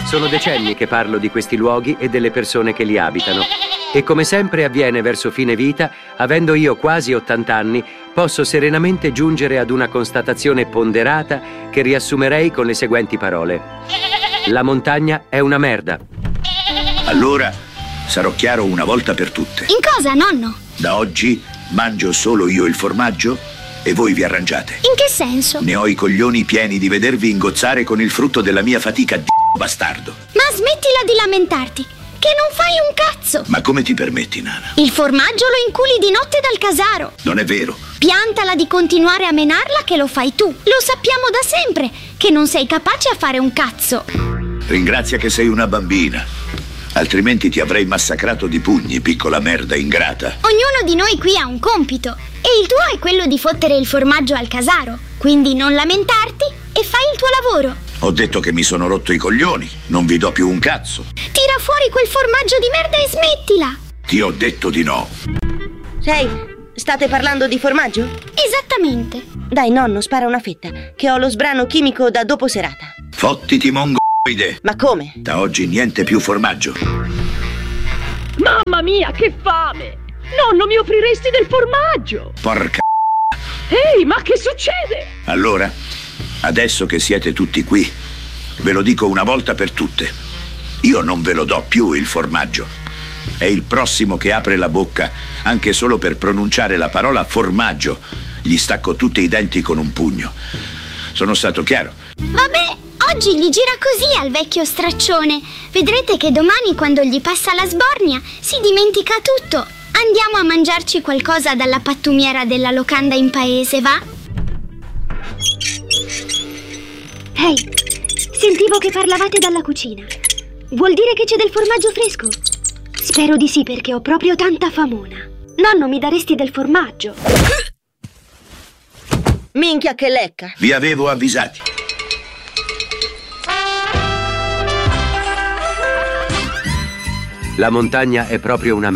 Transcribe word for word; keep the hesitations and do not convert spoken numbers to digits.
Sono decenni che parlo di questi luoghi e delle persone che li abitano. E come sempre avviene verso fine vita, avendo io quasi ottanta anni, posso serenamente giungere ad una constatazione ponderata che riassumerei con le seguenti parole. La montagna è una merda. Allora sarò chiaro una volta per tutte. In cosa, nonno? Da oggi mangio solo io il formaggio e voi vi arrangiate. In che senso? Ne ho i coglioni pieni di vedervi ingozzare con il frutto della mia fatica, di bastardo. Ma smettila di lamentarti, che non fai un cazzo. Ma come ti permetti, Nana? Il formaggio lo inculi di notte dal casaro. Non è vero. Piantala di continuare a menarla che lo fai tu. Lo sappiamo da sempre, che non sei capace a fare un cazzo. Ringrazia che sei una bambina. Altrimenti ti avrei massacrato di pugni, piccola merda ingrata. Ognuno di noi qui ha un compito e il tuo è quello di fottere il formaggio al casaro. Quindi non lamentarti e fai il tuo lavoro. Ho detto che mi sono rotto i coglioni. Non vi do più un cazzo. Tira fuori quel formaggio di merda e smettila. Ti ho detto di no. Sei, state parlando di formaggio? Esattamente. Dai, nonno, spara una fetta, che ho lo sbrano chimico da dopo serata. Fottiti, mongoide. Ma come? Da oggi niente più formaggio. Mamma mia, che fame! Nonno, mi offriresti del formaggio? Porca. Ehi, ma che succede? Allora, adesso che siete tutti qui, ve lo dico una volta per tutte. Io non ve lo do più il formaggio. È il prossimo che apre la bocca, anche solo per pronunciare la parola formaggio. Gli stacco tutti i denti con un pugno. Sono stato chiaro? Vabbè, oggi gli gira così al vecchio straccione. Vedrete che domani, quando gli passa la sbornia, si dimentica tutto. Andiamo a mangiarci qualcosa dalla pattumiera della locanda in paese, va? Ehi, sentivo che parlavate dalla cucina. Vuol dire che c'è del formaggio fresco? Spero di sì, perché ho proprio tanta famona. Nonno, mi daresti del formaggio? Minchia che lecca! Vi avevo avvisati. La montagna è proprio una merda.